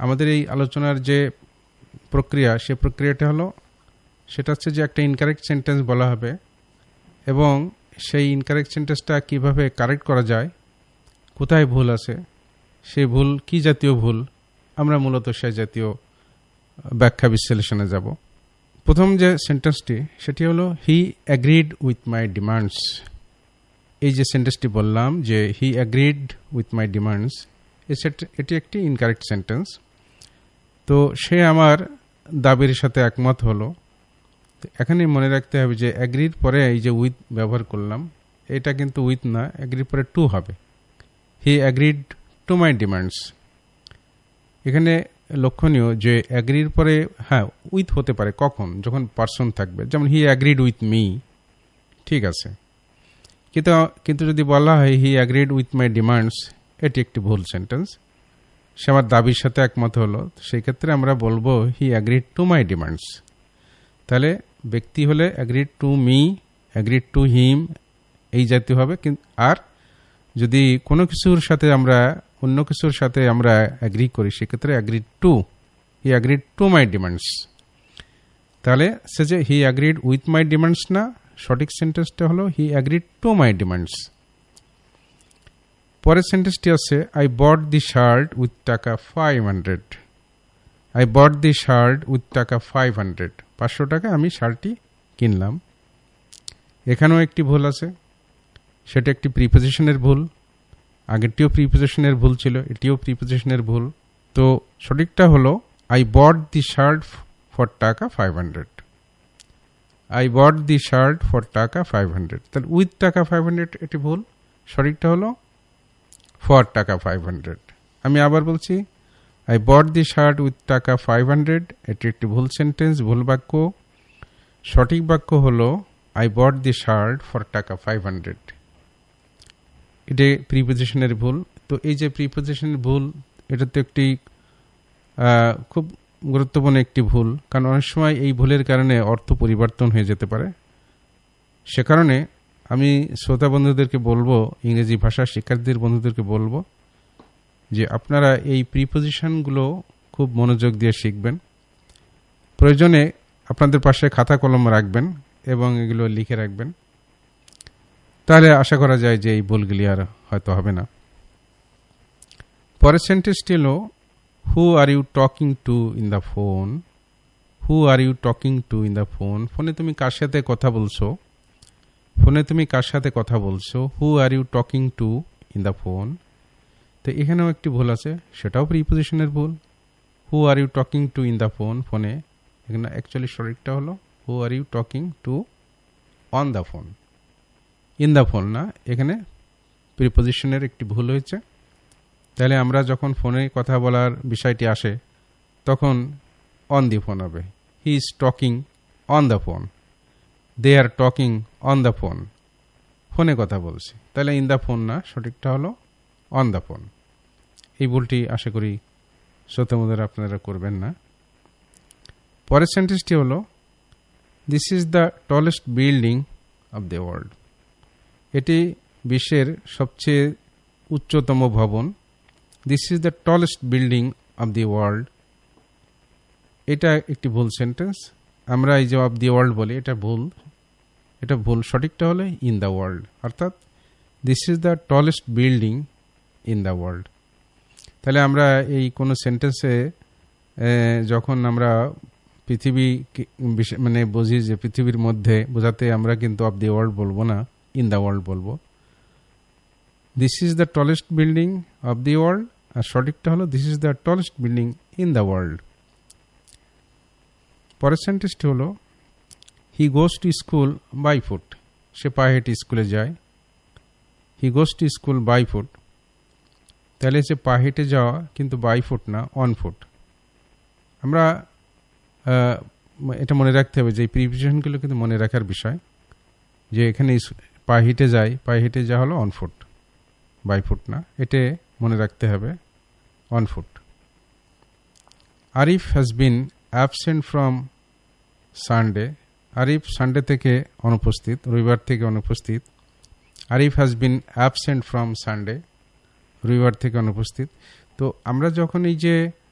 আমাদের এই আলোচনার যে প্রক্রিয়া, সে প্রক্রিয়াটা হলো, সেটা হচ্ছে যে একটা ইনকারেক্ট সেন্টেন্স বলা হবে এবং সেই ইনকারেক্ট সেন্টেন্সটা কিভাবে কারেক্ট করা যায়, কোথায় ভুল আছে, সেই ভুল কি জাতীয় ভুল, আমরা মূলত সেই জাতীয় ব্যাখ্যা বিশ্লেষণে যাব। প্রথম যে সেন্টেন্সটি সেটি হলো হি অ্যাগ্রিড উইথ মাই ডিমান্ডস। এই যে সেন্টেন্সটি বললাম যে হি অ্যাগ্রিড উইথ মাই ডিমান্ডস, এটি একটি ইনকারেক্ট সেন্টেন্স। তো সে আমার দাবির সাথে একমত হলো। এখানে মনে রাখতে হবে যে অ্যাগ্রির পরে এই যে উইথ ব্যবহার করলাম, এটা কিন্তু উইথ না, অ্যাগ্রির পরে টু হবে। হি অ্যাগ্রিড টু মাই ডিমান্ডস। এখানে লক্ষণীয় যে অ্যাগ্রির পরে হ্যাঁ উইথ হতে পারে কখন, যখন পার্সন থাকবে, যেমন হি অ্যাগ্রিড উইথ মি, ঠিক আছে। কিন্তু যদি বলা হয় হি অ্যাগ্রিড উইথ মাই ডিমান্ডস, এটি একটি ভুল সেন্টেন্স। সে আমার দাবির সাথে একমত হলো, সেই ক্ষেত্রে আমরা বলবো হি অ্যাগ্রিড টু মাই ডিমান্ডস। তাহলে ব্যক্তি হলে agreed to me, agreed to him, এই জাতীয় হবে। আর যদি কোনো কিছুর সাথে আমরা অন্য কিছুর সাথে আমরা অ্যাগ্রি করি, সেক্ষেত্রে agreed two, he agreed to my demands. তাহলে সে যে হি অ্যাগ্রিড উইথ মাই ডিমান্ডস না, সঠিক সেন্টেন্সটা হলো হি অ্যাগ্রিড টু মাই ডিমান্ডস। পরের সেন্টেন্সটি আছে I bought the shirt with টাকা 500। I bought the shirt with টাকা 500, 500 টাকা আমি শার্টটি কিনলাম। এখানেও একটি ভুল আছে, সেটা একটি প্রিপোজিশনের ভুল। আগেরটিও প্রিপোজিশনের ভুল ছিল, এটিও প্রিপোজিশনের ভুল। তো সঠিকটা হলো I bought the shirt for টাকা 500। I bought the shirt for টাকা 500। তাহলে উইথ টাকা 500 এটি ভুল, সঠিকটা হলো ফর টাকা 500। আমি আবার বলছি, I bought the shirt with টাকা 500, এটি একটি ভুল সেন্টেন্স, ভুল বাক্য। সঠিক বাক্য হলো I bought the shirt for টাকা 500। এটি প্রিপোজিশনের ভুল। তো এই যে প্রিপোজিশনের ভুল, এটা তো একটি খুব গুরুত্বপূর্ণ একটি ভুল, কারণ অনেক সময় এই ভুলের কারণে অর্থ পরিবর্তন হয়ে যেতে পারে। সে কারণে আমি শ্রোতা বন্ধুদেরকে বলবো, ইংরেজি ভাষা শিক্ষার্থীদের বন্ধুদেরকে বলবো যে আপনারা এই প্রিপোজিশনগুলো খুব মনোযোগ দিয়ে শিখবেন। প্রয়োজনে আপনাদের পাশে খাতা কলম রাখবেন এবং এগুলো লিখে রাখবেন। তাহলে আশা করা যায় যে এই ভুলগুলি আর হয়তো হবে না। পরের সেন্টেন্সটি হলো হু are you talking to in the phone. Who are you talking to in the phone. ফোনে তুমি কার সাথে কথা বলছো? ফোনে তুমি কার সাথে কথা বলছো? হু are you talking to in the phone. তো এখানেও একটি ভুল আছে, সেটাও প্রিপোজিশনের ভুল। হু are you talking to in the phone, ফোনে। এখানে অ্যাকচুয়ালি সঠিকটা হলো হু are you talking to on the phone. In the phone না, এখানে প্রিপোজিশনের একটি ভুল হয়েছে। তাহলে আমরা যখন ফোনে কথা বলার বিষয়টি আসে, তখন অন দি ফোন হবে। He is talking on the phone, they are talking on the phone. ফোনে কথা বলছি, তাহলে ইন দ্য ফোন না, সঠিকটা হলো অন দ্য ফোন। এই ভুলটি আশা করি শ্রোতামুদের আপনারা করবেন না। পরের সেন্টেন্সটি হলো this is the tallest building of the world. এটি বিশ্বের সবচেয়ে উচ্চতম ভবন। This is the tallest building of the world, এটা একটি ভুল সেন্টেন্স। আমরা এই যে অফ দি ওয়ার্ল্ড বলি, এটা ভুল, এটা ভুল। সঠিকটা হলো ইন দ্য ওয়ার্ল্ড, অর্থাৎ this is the tallest building in the world. তাহলে আমরা এই কোনো সেন্টেন্সে যখন আমরা পৃথিবী মানে বুঝি যে পৃথিবীর মধ্যে বোঝাতে, আমরা কিন্তু অফ দি ওয়ার্ল্ড বলবো না, ইন দ্য ওয়ার্ল্ড বলবো। This is the tallest building of the world, আর সঠিকটা হলো this is the tallest building in the world. পরের সেন্টেন্সটি হলো হি goes to school by foot. সে পায়ে হেঁটে স্কুলে যায়। হি goes to school by foot. তাহলে সে পায়ে হেঁটে যাওয়া, কিন্তু বাই ফুট না, অন ফুট। আমরা এটা মনে রাখতে হবে যে এই প্রিপোজিশনগুলো কিন্তু মনে রাখার বিষয়, যে এখানে পায়ে হেঁটে যায়, পায়ে হেঁটে যাওয়া হলো অন ফুট, বাই ফুট না, এটা মনে রাখতে হবে, on foot. Arif has been absent from Sunday. Arif Sunday থেকে অনুপস্থিত, রবিবার থেকে অনুপস্থিত। Arif has been absent from Sunday, রবিবার থেকে অনুপস্থিত। তো আমরা যখন এই যে